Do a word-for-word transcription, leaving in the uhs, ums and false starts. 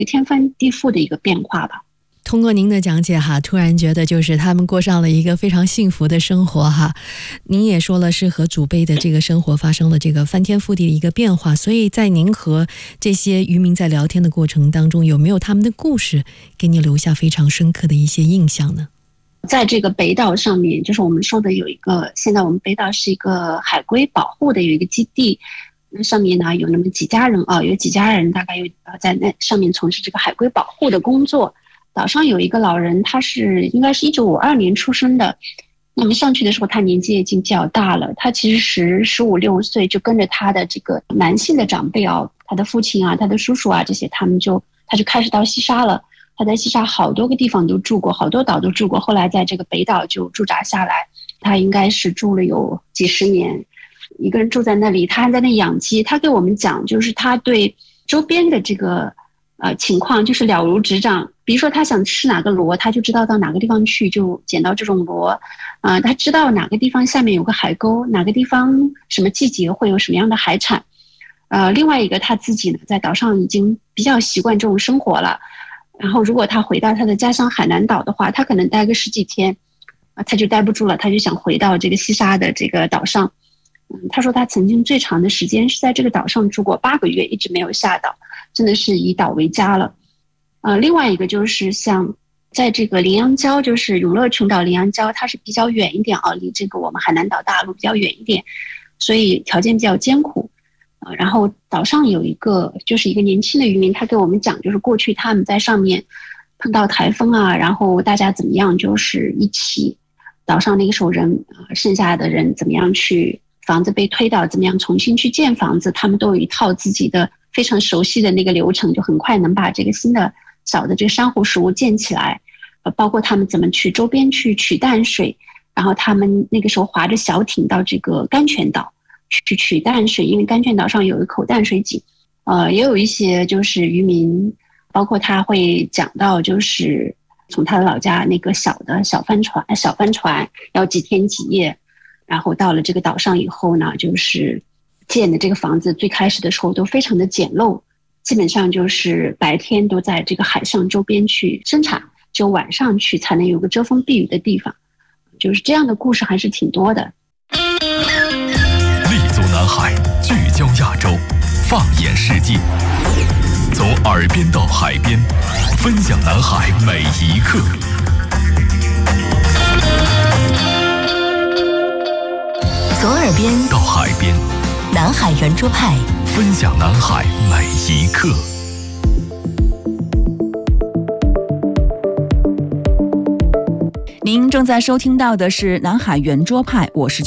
天翻地覆的一个变化吧。 通过您的讲解哈，突然觉得就是他们过上了一个非常幸福的生活哈。您也说了是和祖辈的这个生活发生了这个翻天覆地的一个变化，所以在您和这些渔民在聊天的过程当中，有没有他们的故事给你留下非常深刻的一些印象呢？ 在这个北岛上面，就是我们说的有一个，现在我们北岛是一个海龟保护的有一个基地，那上面呢有那么几家人啊，有几家人大概有在那上面从事这个海龟保护的工作。岛上有一个老人，他是应该是一九五二年出生的，那么上去的时候他年纪已经比较大了，他其实十十五六岁就跟着他的这个男性的长辈啊，他的父亲啊，他的叔叔啊这些，他们就他就开始到西沙了。他在西沙好多个地方都住过，好多岛都住过，后来在这个北岛就驻扎下来，他应该是住了有几十年，一个人住在那里，他还在那养鸡。他给我们讲，就是他对周边的这个呃情况就是了如指掌，比如说他想吃哪个螺，他就知道到哪个地方去就捡到这种螺，啊、呃，他知道哪个地方下面有个海沟，哪个地方什么季节会有什么样的海产，呃，另外一个他自己呢在岛上已经比较习惯这种生活了。然后如果他回到他的家乡海南岛的话，他可能待个十几天，啊，他就待不住了，他就想回到这个西沙的这个岛上。嗯，他说他曾经最长的时间是在这个岛上住过八个月，一直没有下岛，真的是以岛为家了。呃，另外一个就是像在这个羚羊礁，就是永乐群岛羚羊礁，它是比较远一点啊，离这个我们海南岛大陆比较远一点，所以条件比较艰苦。呃，然后岛上有一个就是一个年轻的渔民，他给我们讲，就是过去他们在上面碰到台风啊，然后大家怎么样，就是一起岛上那个时候人呃剩下的人怎么样去房子被推倒，怎么样重新去建房子，他们都有一套自己的非常熟悉的那个流程，就很快能把这个新的小的这个珊瑚石屋建起来。呃，包括他们怎么去周边去取淡水，然后他们那个时候划着小艇到这个甘泉岛去取淡水，因为甘泉岛上有一口淡水井。呃，也有一些就是渔民，包括他会讲到，就是从他的老家那个小的小帆船，小帆船要几天几夜，然后到了这个岛上以后呢，就是建的这个房子，最开始的时候都非常的简陋，基本上就是白天都在这个海上周边去生产，只有晚上去才能有个遮风避雨的地方。就是这样的故事还是挺多的。 立足南海，聚焦亚洲，放眼世界，从耳边到海边，分享南海每一刻。 从耳边到海边， 南海圆桌派， 分享南海每一刻。 您正在收听到的是南海圆桌派，我是